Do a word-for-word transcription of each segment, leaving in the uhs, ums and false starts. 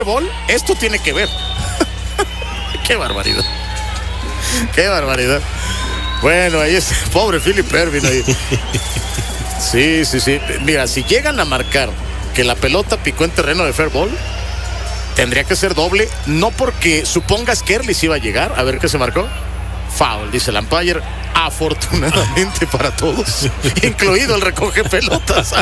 Ball, esto tiene que ver. Qué barbaridad. Qué barbaridad. Bueno, ahí es pobre Philip Ervin ahí. Sí, sí, sí. Mira, si llegan a marcar que la pelota picó en terreno de fair ball, tendría que ser doble, no porque supongas que Early iba a llegar. A ver qué se marcó. Foul, dice el umpire. Afortunadamente para todos, incluido el recoge pelotas.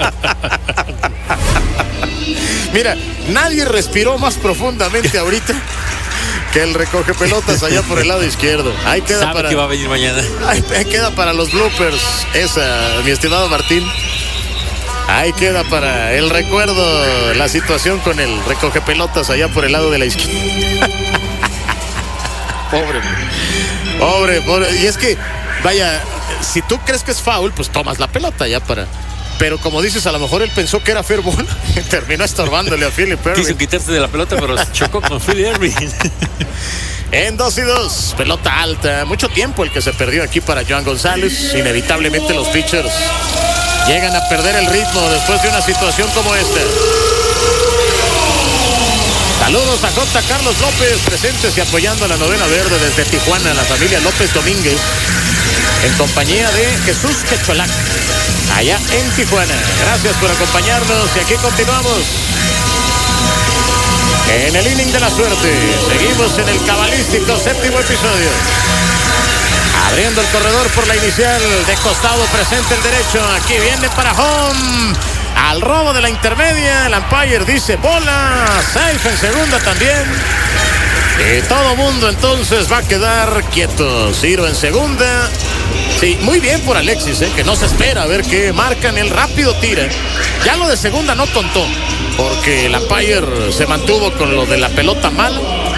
Mira, nadie respiró más profundamente ahorita que el recoge pelotas allá por el lado izquierdo. Ahí queda. Sabe para que va a venir mañana. Ahí queda para los bloopers esa, mi estimado Martín. Ahí queda para el recuerdo la situación con el recoge pelotas allá por el lado de la izquierda. Pobre, pobre, pobre. Y es que, vaya, si tú crees que es foul, pues tomas la pelota ya para. Pero como dices, a lo mejor él pensó que era fair ball y terminó estorbándole a Philip Ervin. Quiso quitarse de la pelota, pero chocó con Philip Ervin. En dos y dos, pelota alta. Mucho tiempo el que se perdió aquí para Joan González. Inevitablemente los pitchers llegan a perder el ritmo después de una situación como esta. Saludos a J. Carlos López, presentes y apoyando a la novena verde desde Tijuana, la familia López Domínguez, en compañía de Jesús Quecholac, allá en Tijuana. Gracias por acompañarnos y aquí continuamos. En el inning de la suerte, seguimos en el cabalístico séptimo episodio. Abriendo el corredor por la inicial, de costado presente el derecho, aquí viene para home. Al robo de la intermedia, el umpire dice bola, safe en segunda también. Y todo mundo entonces va a quedar quieto. Ciro en segunda. Sí, muy bien por Alexis, eh, que no se espera a ver qué marcan, el rápido tira. Ya lo de segunda no contó, porque el umpire se mantuvo con lo de la pelota mal.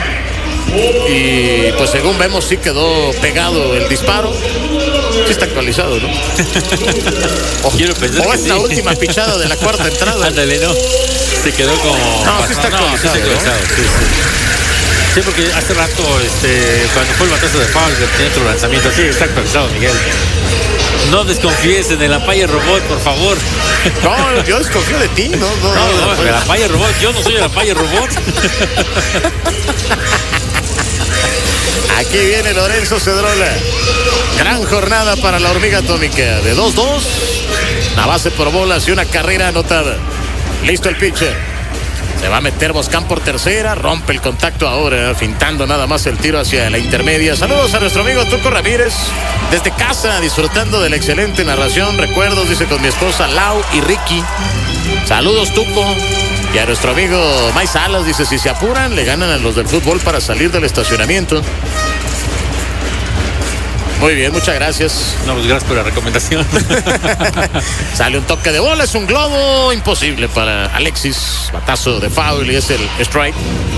Y pues según vemos sí quedó pegado el disparo. Sí está actualizado, ¿no? O, Quiero pensar o que es sí. la última pichada de la cuarta entrada. Ándale, no. Se quedó como. No, sí está no, actualizado, sí está actualizado, ¿no? sí, sí. Sí, porque hace rato, este, cuando fue el batazo de foul, tenía otro lanzamiento. Sí, está actualizado, Miguel. No desconfíes en el umpire robot, por favor. No, yo desconfío de ti, ¿no? No, No, no, no, el umpire robot. Yo no soy el umpire robot. Aquí viene Lorenzo Cedrola. Gran jornada para la hormiga atómica. De dos dos. Una base por bolas y una carrera anotada. Listo el pitcher. Se va a meter Boscán por tercera. Rompe el contacto ahora, fintando nada más el tiro hacia la intermedia. Saludos a nuestro amigo Tuco Ramírez. Desde casa, disfrutando de la excelente narración. Recuerdos, dice, con mi esposa Lau y Ricky. Saludos, Tuco. Y a nuestro amigo May Salas, dice, si se apuran, le ganan a los del fútbol para salir del estacionamiento. Muy bien, muchas gracias. No, pues gracias por la recomendación. Sale un toque de bola, es un globo imposible para Alexis. Batazo de foul y es el strike.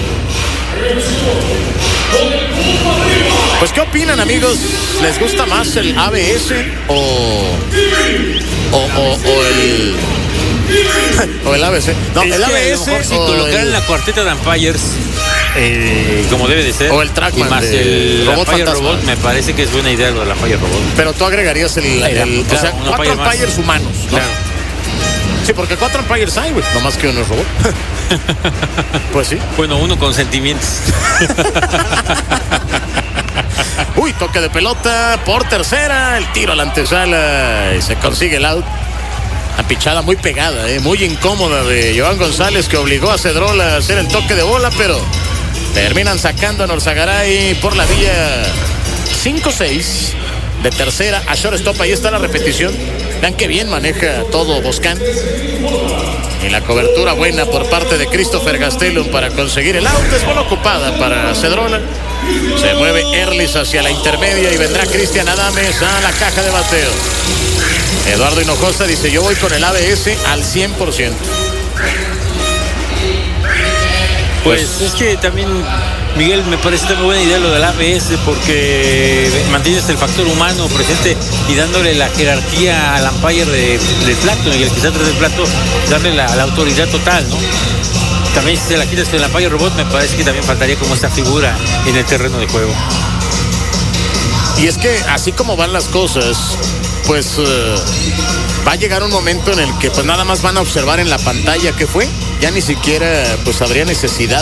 Pues, ¿qué opinan, amigos? ¿Les gusta más el A B S o, o, o, o el... o el A B C? No, Es el que A B S a lo mejor si o colocar el... en la cuarteta de umpires, eh, como debe de ser, O el Trackman y más de el Robot umpire Fantasma. robot, me parece que es buena idea lo del umpire robot. Pero tú agregarías el... el, el Claro, o sea, un cuatro umpire más. umpires humanos, ¿no? Claro. Sí, porque cuatro umpires hay, güey. No más que uno es robot. Pues sí. Bueno, uno con sentimientos. Uy, toque de pelota por tercera. El tiro a la antesala y se consigue el out. Una pichada muy pegada, eh, muy incómoda de Joan González, que obligó a Cedrola a hacer el toque de bola, pero terminan sacando a Norzagaray por la vía cinco seis de tercera a shortstop. Ahí está la repetición. Vean qué bien maneja todo Boscán. Y la cobertura buena por parte de Christopher Gastelum para conseguir el out. Es bola ocupada para Cedrola. Se mueve Erlis hacia la intermedia y vendrá Cristian Adames a la caja de bateo. Eduardo Hinojosa dice, yo voy con el A B S al cien por ciento. Pues, pues es que también, Miguel, me parece también buena idea lo del A B S, porque mantienes el factor humano presente y dándole la jerarquía al umpire de, del plato, y el que está atrás del plato, darle la, la autoridad total, ¿no? También si se la quitas con el umpire robot, me parece que también faltaría como esta figura en el terreno de juego. Y es que así como van las cosas, pues uh, va a llegar un momento en el que pues nada más van a observar en la pantalla qué fue. Ya ni siquiera pues habría necesidad